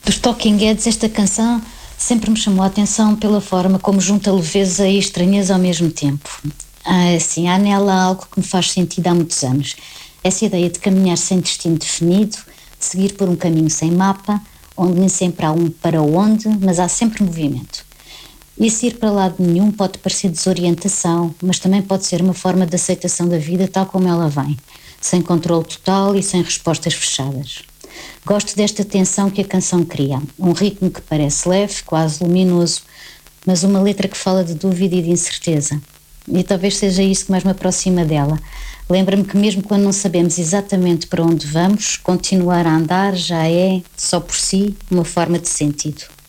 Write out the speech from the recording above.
Dos Talking Heads, esta canção sempre me chamou a atenção pela forma como junta leveza e estranheza ao mesmo tempo. Assim, há nela algo que me faz sentido há muitos anos. Essa ideia de caminhar sem destino definido, de seguir por um caminho sem mapa, onde nem sempre há um para onde, mas há sempre movimento. Esse ir para lado nenhum pode parecer desorientação, mas também pode ser uma forma de aceitação da vida tal como ela vem, sem controle total e sem respostas fechadas. Gosto desta tensão que a canção cria, um ritmo que parece leve, quase luminoso, mas uma letra que fala de dúvida e de incerteza. E talvez seja isso que mais me aproxima dela. Lembra-me que mesmo quando não sabemos exatamente para onde vamos, continuar a andar já é, só por si, uma forma de sentido.